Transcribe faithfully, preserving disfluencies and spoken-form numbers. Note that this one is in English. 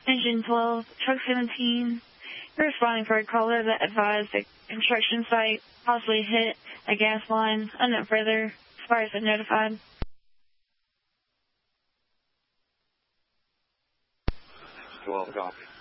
Engine twelve, Truck seventeen. You're responding for a caller that advised a construction site possibly hit a gas line. Unknown further. Spires been notified. twelve, copy.